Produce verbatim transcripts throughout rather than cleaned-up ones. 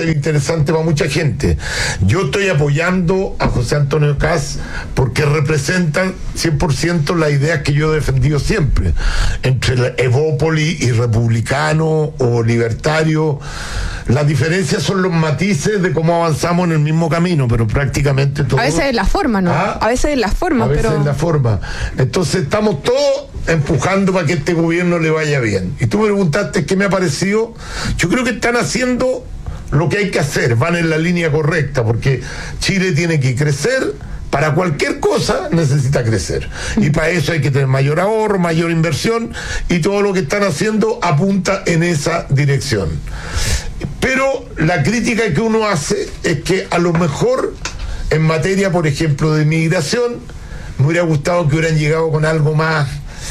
interesante para mucha gente. Yo estoy apoyando a José Antonio Kast porque representan cien por ciento las ideas que yo he defendido siempre, entre la Evópoli y republicano o libertario. Las diferencias son los matices de cómo avanzamos en el mismo camino, pero prácticamente todo. A veces es la forma, ¿no? ¿Ah? A veces es la forma, a veces pero... es la forma. Entonces estamos todos empujando para que este gobierno le vaya bien. Y tú me preguntaste qué me ha parecido. Yo creo que están haciendo lo que hay que hacer, van en la línea correcta, porque Chile tiene que crecer. Para cualquier cosa necesita crecer, y para eso hay que tener mayor ahorro, mayor inversión, y todo lo que están haciendo apunta en esa dirección. Pero la crítica que uno hace es que a lo mejor en materia, por ejemplo, de inmigración, me hubiera gustado que hubieran llegado con algo más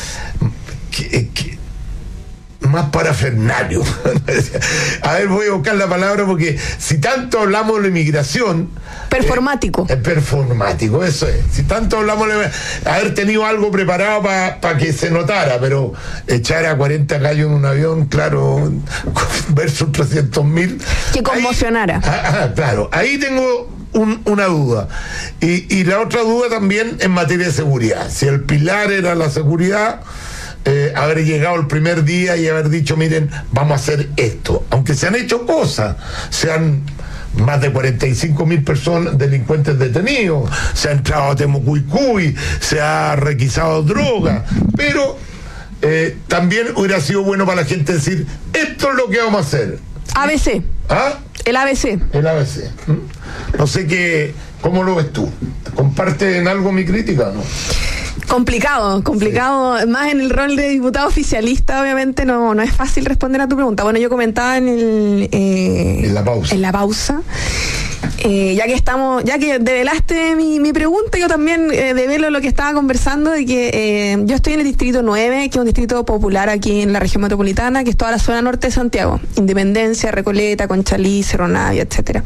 que, que más parafernario. A ver, voy a buscar la palabra, porque si tanto hablamos de la inmigración, performático. Es eh, performático, eso es. Si tanto hablamos de haber tenido algo preparado para pa que se notara, pero echar a cuarenta gallos en un avión, claro, versus trescientos mil. Que conmocionara. Ahí, ah, ah, claro, ahí tengo Un, una duda. Y, y la otra duda también en materia de seguridad. Si el pilar era la seguridad, eh, haber llegado el primer día y haber dicho, miren, vamos a hacer esto. Aunque se han hecho cosas, se han más de cuarenta y cinco mil personas, delincuentes detenidos, se ha entrado a Temucuicui, se ha requisado droga, pero eh, también hubiera sido bueno para la gente decir, esto es lo que vamos a hacer. A B C. ¿Ah? El A B C. El A B C. No sé qué, ¿cómo lo ves tú? ¿Comparte en algo mi crítica o no? Complicado, complicado, sí. Más en el rol de diputado oficialista, obviamente no, no es fácil responder a tu pregunta. Bueno, yo comentaba en el eh, en la pausa. En la pausa. Eh, ya que estamos, ya que develaste mi, mi pregunta, yo también eh, develo lo que estaba conversando, de que eh, yo estoy en el distrito nueve, que es un distrito popular aquí en la región metropolitana, que es toda la zona norte de Santiago, Independencia, Recoleta, Conchalí, Cerro Navia, etcétera.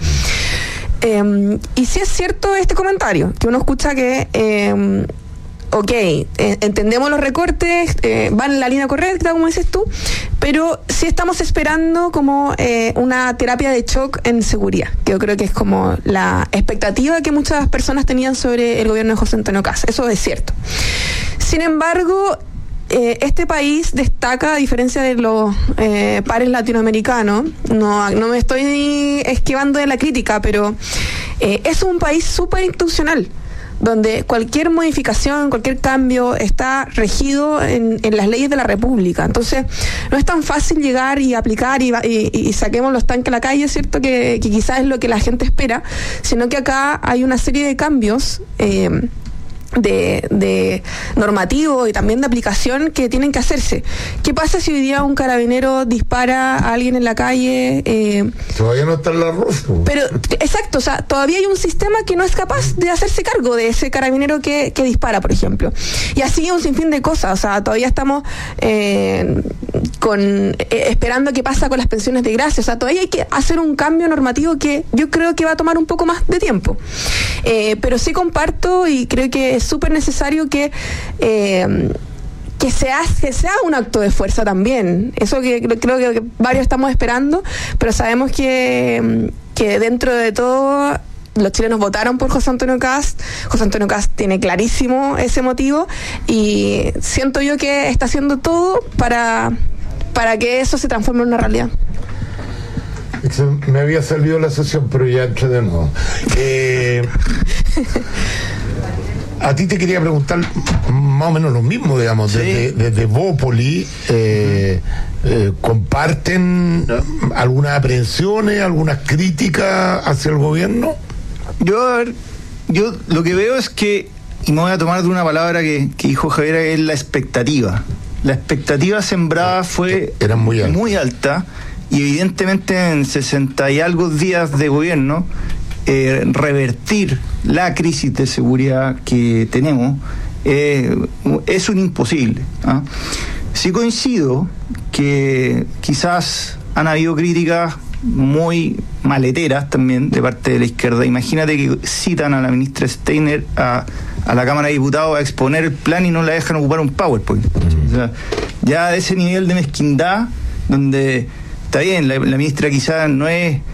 Eh, y sí es cierto este comentario, que uno escucha que eh, ok, eh, entendemos los recortes, eh, van en la línea correcta, como dices tú, pero sí estamos esperando como eh, una terapia de shock en seguridad, que yo creo que es como la expectativa que muchas personas tenían sobre el gobierno de José Antonio Kast. Eso es cierto. Sin embargo, eh, este país destaca, a diferencia de los eh, pares latinoamericanos, no, no me estoy esquivando de la crítica, pero eh, es un país súper institucional, donde cualquier modificación, cualquier cambio está regido en, en las leyes de la República. Entonces, no es tan fácil llegar y aplicar y, y, y saquemos los tanques a la calle, ¿cierto? Que, que quizás es lo que la gente espera, sino que acá hay una serie de cambios eh, de, de normativo y también de aplicación que tienen que hacerse. ¿Qué pasa si hoy día un carabinero dispara a alguien en la calle? Eh, todavía no está en la ruta. Pero, exacto, o sea, todavía hay un sistema que no es capaz de hacerse cargo de ese carabinero que, que dispara, por ejemplo. Y así un sinfín de cosas, o sea, todavía estamos eh, con eh, esperando qué pasa con las pensiones de gracia, o sea, todavía hay que hacer un cambio normativo que yo creo que va a tomar un poco más de tiempo. Eh, pero sí comparto y creo que es súper necesario que eh, que se haga, que sea un acto de fuerza también. Eso que creo que varios estamos esperando, pero sabemos que, que dentro de todo los chilenos votaron por José Antonio Kast. José Antonio Kast tiene clarísimo ese motivo y siento yo que está haciendo todo para, para que eso se transforme en una realidad. Me había salido la sesión, pero ya entré de nuevo. Eh, a ti te quería preguntar más o menos lo mismo, digamos, sí. desde, desde Bópoli, eh, eh, ¿comparten algunas aprehensiones, algunas críticas hacia el gobierno? Yo, a ver, yo lo que veo es que, y me voy a tomar de una palabra que, que dijo Javier, es la expectativa. La expectativa sembrada fue Era muy alta. muy alta, y evidentemente en sesenta y algo días de gobierno, eh, revertir la crisis de seguridad que tenemos eh, es un imposible. ¿ah? Sí coincido que quizás han habido críticas muy maleteras también de parte de la izquierda. Imagínate que citan a la ministra Steiner a, a la Cámara de Diputados a exponer el plan y no la dejan ocupar un PowerPoint. Mm. O sea, ya de ese nivel de mezquindad, donde está bien, la, la ministra quizás no es